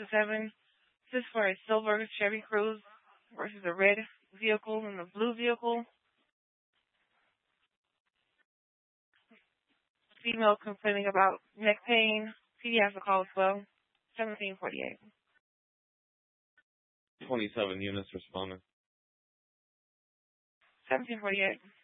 to 7. This is for a silver Chevy Cruze versus a red vehicle and a blue vehicle. Female complaining about neck pain. PD has a call as well. 1748. 27 units responding. 1748.